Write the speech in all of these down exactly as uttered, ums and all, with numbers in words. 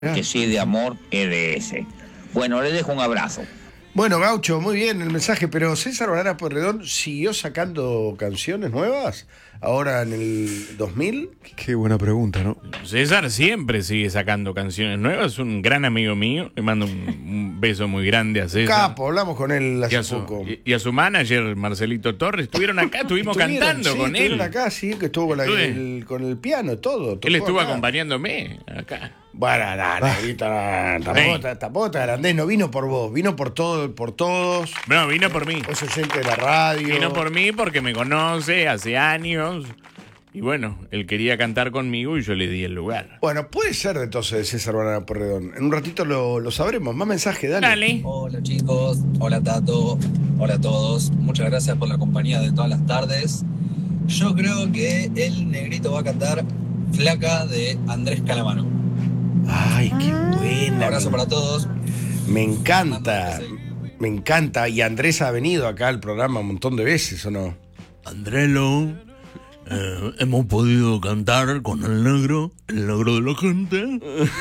Que sí, de amor, es de ese. Bueno, le dejo un abrazo. Bueno, Gaucho, muy bien el mensaje, pero César Banana Pueyrredón siguió sacando canciones nuevas ahora en el dos mil. Qué buena pregunta, ¿no? César siempre sigue sacando canciones nuevas, es un gran amigo mío, le mando un, un beso muy grande a César. Capo, hablamos con él hace y a su, poco. Y, y a su manager, Marcelito Torres, estuvieron acá, estuvimos cantando sí, con él. Estuvieron acá, sí, que estuvo con, la, el, con el piano, todo. Él estuvo acá. acompañándome acá. Bueno, no, no, tampoco, tampoco te agrandés, no vino por vos, vino por todo, por todos. No, vino por mí. Es oyente de la radio. Vino por mí porque me conoce hace años. Y bueno, él quería cantar conmigo y yo le di el lugar. Bueno, puede ser entonces de César Banana Pueyrredón. En un ratito lo, lo sabremos. Más mensaje, dale. Dale. Hola chicos, hola Tato, hola a todos. Muchas gracias por la compañía de todas las tardes. Yo creo que el negrito va a cantar Flaca de Andrés Calamaro. Ay, qué buena. Un abrazo para todos. Me encanta, me encanta. Y Andrés ha venido acá al programa un montón de veces, ¿o no? Andrelo, eh, hemos podido cantar con el negro, el negro de la gente.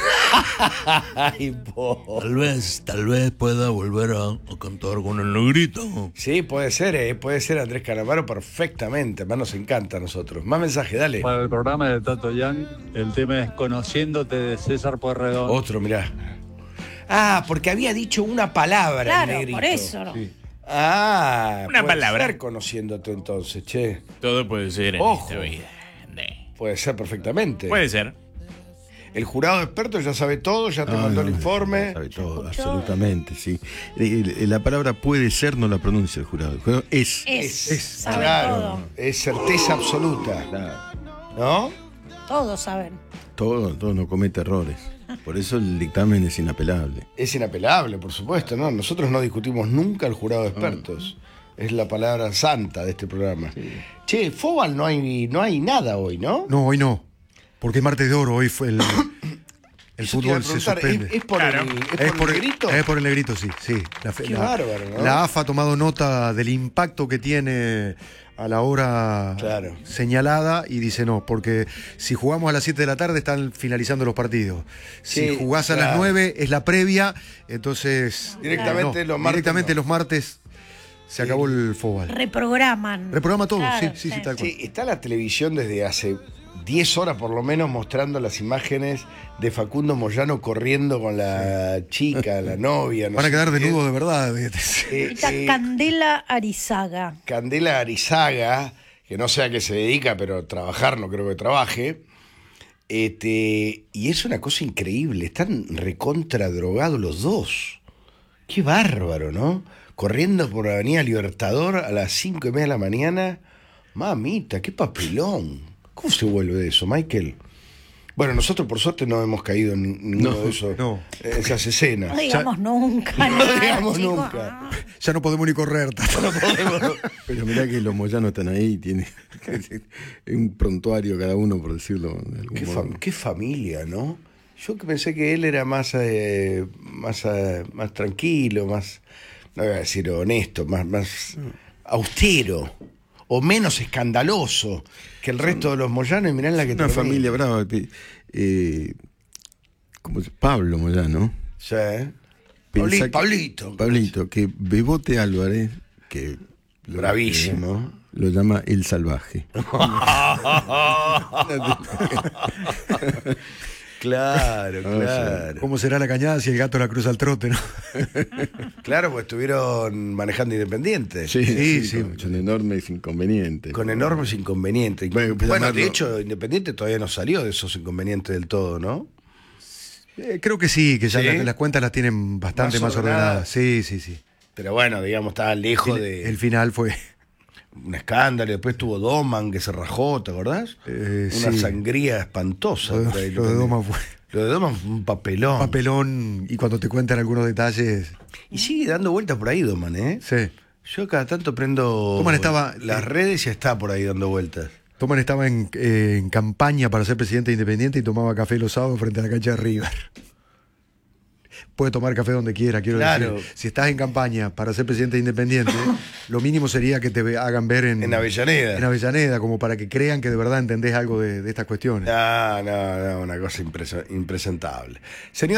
Ay, po. Tal vez, tal vez pueda volver a, a cantar con el negrito. Sí, puede ser, eh, puede ser Andrés Calamaro perfectamente. Más nos encanta a nosotros. Más mensaje, dale. Para el programa de Tato Yang, el tema es Conociéndote de César Pueyrredón. Otro, mirá. Ah, porque había dicho una palabra, claro, el negrito. por eso. Sí. Ah, una puede palabra. ser Conociéndote entonces, che. Todo puede ser en Ojo. esta vida. Puede ser perfectamente. Puede ser. El jurado experto ya sabe todo, ya te No, mandó no, el informe. Sabe todo, absolutamente, sí. Eh, La palabra puede ser no la pronuncia el jurado. El jurado es. Es, Es, sabe claro, todo. es certeza absoluta. Claro. ¿No? Todos saben. Todo, todo no comete errores. Por eso el dictamen es inapelable. Es inapelable, por supuesto, ¿no? Nosotros no discutimos nunca el jurado de expertos. Es la palabra santa de este programa. Sí. Che, Fobal no hay, no hay nada hoy, ¿no? No, hoy no. Porque es martes de oro, hoy fue el, el fútbol se suspende. ¿Es, es por, Claro. el, es Es por por el el negrito? Es por el negrito, sí. sí. La, Qué la- bárbaro, ¿no? la A F A ha tomado nota del impacto que tiene a la hora Claro. señalada y dice no, porque si jugamos a las siete de la tarde están finalizando los partidos. Si Sí, jugás a claro. las nueve es la previa, entonces Directamente no, los martes directamente no. los martes se acabó el fútbol. Reprograman. Reprograma todo, Claro, sí, sí, sí, tal cual. Sí, está la televisión desde hace diez horas por lo menos mostrando las imágenes de Facundo Moyano corriendo con la chica, la novia. No Van a sé quedar qué. desnudos de verdad. Eh, Está eh, Candela Arizaga. Candela Arizaga, que no sé a qué se dedica, pero trabajar no creo que trabaje. Este, y es una cosa increíble, están recontra drogados los dos. Qué bárbaro, ¿no? Corriendo por la Avenida Libertador a las cinco y media de la mañana. Mamita, qué papelón. ¿Cómo se vuelve de eso, Michael? Bueno, nosotros por suerte no hemos caído en ninguno No, de esos, no. en esas escenas. No digamos nunca. No nada, digamos chicos. nunca. Ya no podemos ni correr. No podemos. Pero mirá que los moyanos están ahí, tiene un prontuario cada uno, por decirlo de algún Qué, modo. fam- qué familia, ¿no? Yo que pensé que él era más, eh, más, eh, más tranquilo, más, no voy a decir honesto, más, más austero o menos escandaloso que el resto de los moyanos. Y mirá la que Una termina. familia brava. Eh, como se- Pablo Moyano. Sí, ¿eh? Pensá Pabli- que- Pablito. Pablito, que Bebote Álvarez, que lo- Bravísimo. Lo llama El Salvaje. Claro, claro. ¿Cómo será la cañada si el gato la cruza al trote, no? Claro, pues estuvieron manejando Independiente. Sí, sí, sí, con, con enormes inconvenientes. Con enormes inconvenientes. Bueno, Bueno, llamarlo- de hecho, Independiente todavía no salió de esos inconvenientes del todo, ¿no? Eh, creo que sí, que ya ¿Sí? las, las cuentas las tienen bastante Más más, ordenadas. ordenadas. Sí, sí, sí. Pero bueno, digamos, estaba lejos El, de el final fue... un escándalo. Después tuvo Doman, que se rajó, ¿te acordás? Eh, Una sí. sangría espantosa. Lo de- por ahí, lo de Doman fue- Lo de Doman fue un papelón. papelón y cuando te cuentan algunos detalles... Y sigue dando vueltas por ahí, Doman, ¿eh? Sí. Yo cada tanto prendo Doman estaba- las redes y está por ahí dando vueltas. Toman estaba en, eh, en campaña para ser presidente independiente y tomaba café los sábados frente a la cancha de River. puede tomar café donde quiera, quiero Claro. decir. Si estás en campaña para ser presidente independiente, lo mínimo sería que te ve- hagan ver en, En Avellaneda. en Avellaneda, como para que crean que de verdad entendés algo de, de estas cuestiones. No, no, no, una cosa impreso- impresentable. Señor